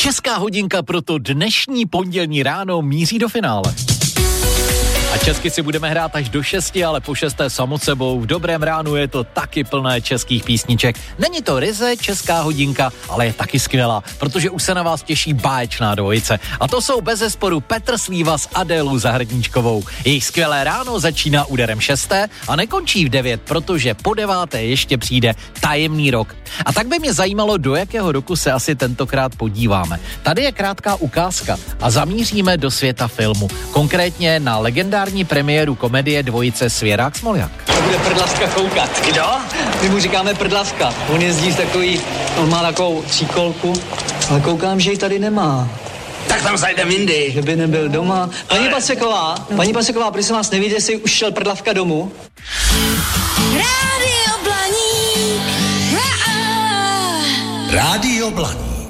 Česká hodinka proto dnešní pondělní ráno míří do finále. A česky si budeme hrát až do 6, ale po 6. samo sebou. V dobrém ránu je to taky plné českých písniček. Není to ryze česká hodinka, ale je taky skvělá, protože už se na vás těší báječná dvojice. A to jsou bezesporu Petr Slíva s Adélou Zahradníčkovou. Jejich skvělé ráno začíná úderem 6. a nekončí v 9, protože po 9. ještě přijde tajemný rok. A tak by mě zajímalo, do jakého roku se asi tentokrát podíváme. Tady je krátká ukázka a zamíříme do světa filmu. Konkrétně na legendární premiéru komedie dvojice Svěrák-Smoljak. To bude Prdlaska koukat. Kdo? My mu říkáme Prdlaska. On jezdí on má takovou tříkolku, ale koukám, že ji tady nemá. Tak tam zajdem jindy. Že by nebyl doma. Paní Paseková, prosím vás, nevíte, jestli už šel Prdlavka domů? Rádio Blaník. Rádio Blaník.